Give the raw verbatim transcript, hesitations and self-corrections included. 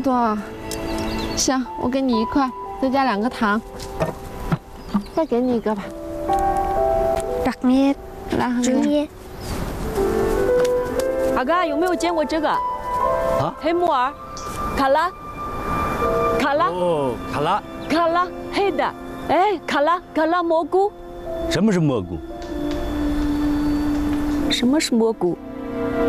多啊？行，我给你一块，再加两个糖，再给你一个吧。 đặc biệt 来，很主页。 阿嘎有没有见过这个？啊，黑木耳，卡拉，卡拉， 哦，卡拉， 卡拉，黑的，哎，卡拉，卡拉蘑菇。 什么是蘑菇？ 什么是蘑菇？